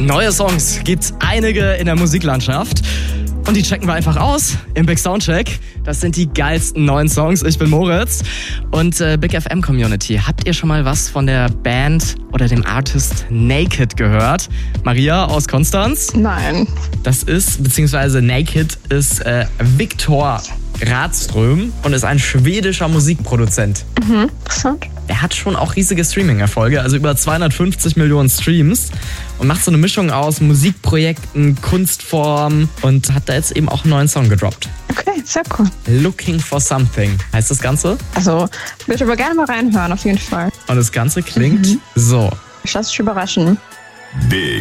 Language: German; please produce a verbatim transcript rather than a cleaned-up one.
Neue Songs gibt's einige in der Musiklandschaft. Und die checken wir einfach aus im Big Soundcheck. Das sind die geilsten neuen Songs. Ich bin Moritz. Und äh, Big F M Community, habt ihr schon mal was von der Band oder dem Artist Naked gehört? Maria aus Konstanz? Nein. Das ist, beziehungsweise Naked ist äh, Viktor Radström und ist ein schwedischer Musikproduzent. Mhm, interessant. Er hat schon auch riesige Streaming-Erfolge, also über zweihundertfünfzig Millionen Streams und macht so eine Mischung aus Musikprojekten, Kunstform und hat da jetzt eben auch einen neuen Song gedroppt. Okay, sehr cool. Looking for Something heißt das Ganze. Also, würde ich aber gerne mal reinhören, auf jeden Fall. Und das Ganze klingt mhm. so. Ich lasse mich überraschen. Big